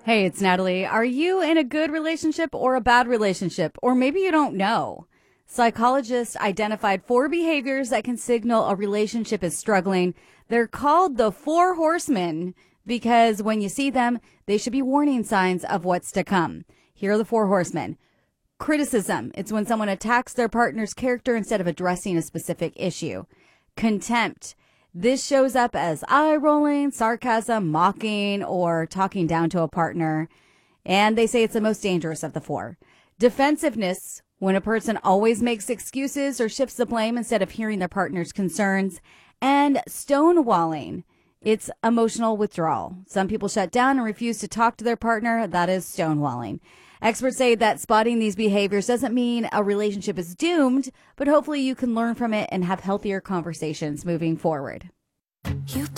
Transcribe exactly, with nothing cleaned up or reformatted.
Hey, it's Natalie. Are you in a good relationship or a bad relationship? Or maybe you don't know. Psychologists identified four behaviors that can signal a relationship is struggling. They're called the Four Horsemen because when you see them, they should be warning signs of what's to come. Here are the Four Horsemen. Criticism. It's when someone attacks their partner's character instead of addressing a specific issue. Contempt. This shows up as eye rolling, sarcasm, mocking, or talking down to a partner. And they say it's the most dangerous of the four. Defensiveness, when a person always makes excuses or shifts the blame instead of hearing their partner's concerns. And stonewalling, it's emotional withdrawal. Some people shut down and refuse to talk to their partner. That is stonewalling. Experts say that spotting these behaviors doesn't mean a relationship is doomed, but hopefully you can learn from it and have healthier conversations moving forward. You